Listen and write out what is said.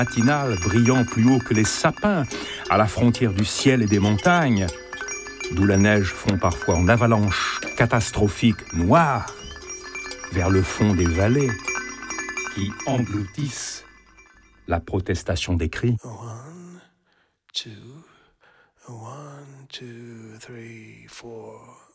matinal brillant plus haut que les sapins, à la frontière du ciel et des montagnes, d'où la neige fond parfois en avalanche catastrophique noire vers le fond des vallées qui engloutissent la protestation des cris. 1, 2, 1, 2, 3, 4.